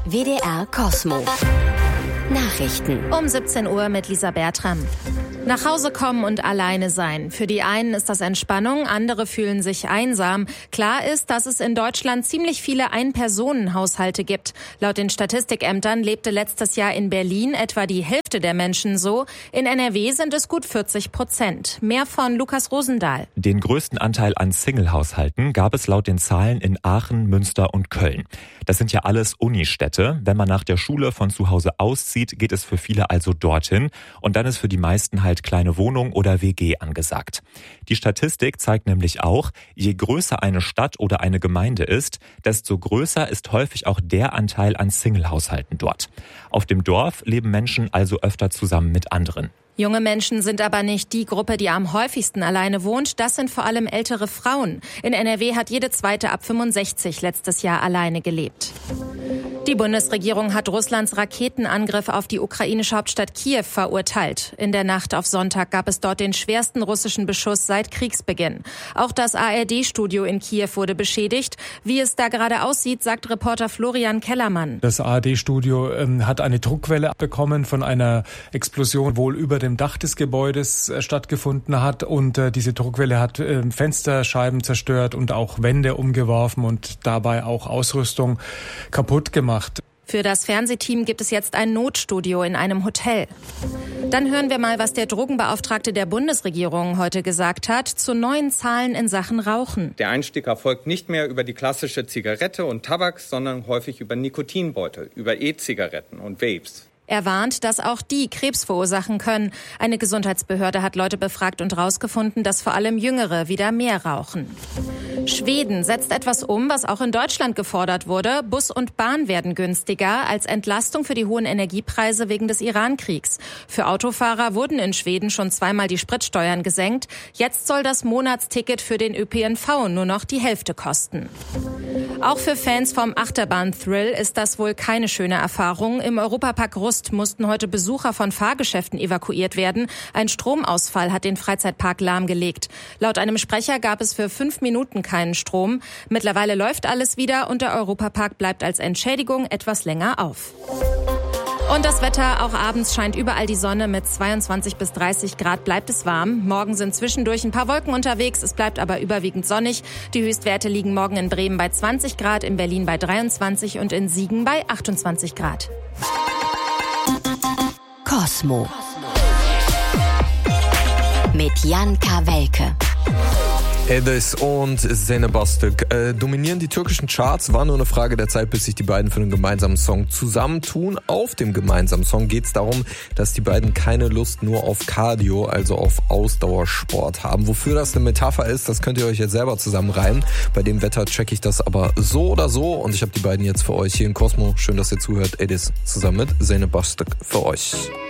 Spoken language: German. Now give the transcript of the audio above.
WDR Cosmo. Nachrichten. Um 17 Uhr mit Lisa Bertram. Nach Hause kommen und alleine sein. Für die einen ist das Entspannung, andere fühlen sich einsam. Klar ist, dass es in Deutschland ziemlich viele Ein-Personen-Haushalte gibt. Laut den Statistikämtern lebte letztes Jahr in Berlin etwa die Hälfte der Menschen so. In NRW sind es gut 40%. Mehr von Lukas Rosendahl. Den größten Anteil an Single-Haushalten gab es laut den Zahlen in Aachen, Münster und Köln. Das sind ja alles Unistädte. Wenn man nach der Schule von zu Hause auszieht, geht es für viele also dorthin. Und dann ist für die meisten halt kleine Wohnung oder WG angesagt. Die Statistik zeigt nämlich auch, je größer eine Stadt oder eine Gemeinde ist, desto größer ist häufig auch der Anteil an Single-Haushalten dort. Auf dem Dorf leben Menschen also öfter zusammen mit anderen. Junge Menschen sind aber nicht die Gruppe, die am häufigsten alleine wohnt. Das sind vor allem ältere Frauen. In NRW hat jede zweite ab 65 letztes Jahr alleine gelebt. Die Bundesregierung hat Russlands Raketenangriff auf die ukrainische Hauptstadt Kiew verurteilt. In der Nacht auf Sonntag gab es dort den schwersten russischen Beschuss seit Kriegsbeginn. Auch das ARD-Studio in Kiew wurde beschädigt. Wie es da gerade aussieht, sagt Reporter Florian Kellermann. Das ARD-Studio hat eine Druckwelle abbekommen von einer Explosion, wohl über dem Dach des Gebäudes stattgefunden hat. Und diese Druckwelle hat Fensterscheiben zerstört und auch Wände umgeworfen und dabei auch Ausrüstung kaputt gemacht. Für das Fernsehteam gibt es jetzt ein Notstudio in einem Hotel. Dann hören wir mal, was der Drogenbeauftragte der Bundesregierung heute gesagt hat zu neuen Zahlen in Sachen Rauchen. Der Einstieg erfolgt nicht mehr über die klassische Zigarette und Tabak, sondern häufig über Nikotinbeutel, über E-Zigaretten und Vapes. Er warnt, dass auch die Krebs verursachen können. Eine Gesundheitsbehörde hat Leute befragt und herausgefunden, dass vor allem Jüngere wieder mehr rauchen. Schweden setzt etwas um, was auch in Deutschland gefordert wurde. Bus und Bahn werden günstiger als Entlastung für die hohen Energiepreise wegen des Iran-Kriegs. Für Autofahrer wurden in Schweden schon zweimal die Spritsteuern gesenkt. Jetzt soll das Monatsticket für den ÖPNV nur noch die Hälfte kosten. Auch für Fans vom Achterbahn-Thrill ist das wohl keine schöne Erfahrung. Im Europapark Rust mussten heute Besucher von Fahrgeschäften evakuiert werden. Ein Stromausfall hat den Freizeitpark lahmgelegt. Laut einem Sprecher gab es für 5 Minuten keinen Strom. Mittlerweile läuft alles wieder und der Europapark bleibt als Entschädigung etwas länger auf. Und das Wetter, auch abends scheint überall die Sonne. Mit 22 bis 30 Grad bleibt es warm. Morgen sind zwischendurch ein paar Wolken unterwegs. Es bleibt aber überwiegend sonnig. Die Höchstwerte liegen morgen in Bremen bei 20 Grad, in Berlin bei 23 und in Siegen bei 28 Grad. Cosmo. Mit Jan Kawelke. Edis und Zeynep Bastık dominieren die türkischen Charts. War nur eine Frage der Zeit, bis sich die beiden für einen gemeinsamen Song zusammentun. Auf dem gemeinsamen Song geht es darum, dass die beiden keine Lust nur auf Cardio, also auf Ausdauersport haben. Wofür das eine Metapher ist, das könnt ihr euch jetzt selber zusammenreimen. Bei dem Wetter checke ich das aber so oder so. Und ich habe die beiden jetzt für euch hier in Cosmo. Schön, dass ihr zuhört. Edis zusammen mit Zeynep Bastık für euch.